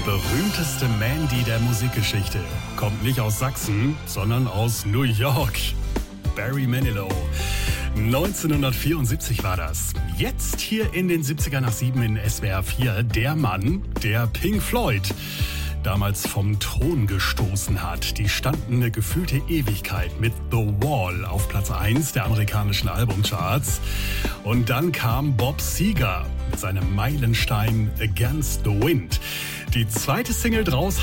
berühmteste Mandy der Musikgeschichte kommt nicht aus Sachsen, sondern aus New York. Barry Manilow. 1974 war das. Jetzt hier in den 70er nach 7 in SWR 4 der Mann, der Pink Floyd damals vom Thron gestoßen hat. Die standen eine gefühlte Ewigkeit mit The Wall auf Platz 1 der amerikanischen Albumcharts. Und dann kam Bob Seger mit seinem Meilenstein Against the Wind. Die zweite Single draus